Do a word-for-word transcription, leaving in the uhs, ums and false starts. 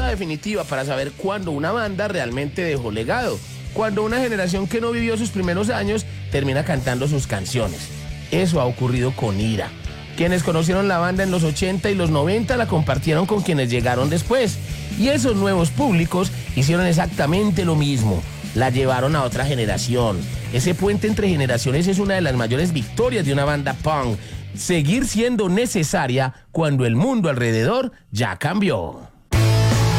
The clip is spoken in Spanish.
prueba definitiva para saber cuándo una banda realmente dejó legado, cuando una generación que no vivió sus primeros años termina cantando sus canciones. Eso ha ocurrido con Ira. Quienes conocieron la banda en los ochenta y los noventa la compartieron con quienes llegaron después. Y esos nuevos públicos hicieron exactamente lo mismo. La llevaron a otra generación. Ese puente entre generaciones es una de las mayores victorias de una banda punk. Seguir siendo necesaria cuando el mundo alrededor ya cambió.